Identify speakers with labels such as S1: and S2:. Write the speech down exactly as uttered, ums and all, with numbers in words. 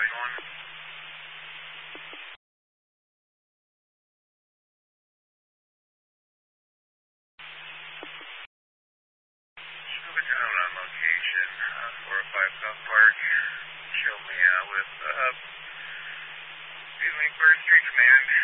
S1: Charlie one. Show me down on location, uh, four oh five South Park. Show me, uh, with, uh, Evening Bird Street Command.